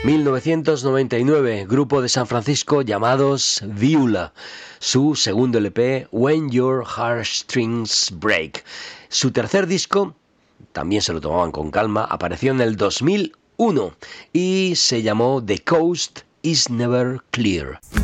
1999, grupo de San Francisco llamados Viula, su segundo LP, When Your Heartstrings Break. Su tercer disco, también se lo tomaban con calma, apareció en el 2001 y se llamó The Coast is Never Clear.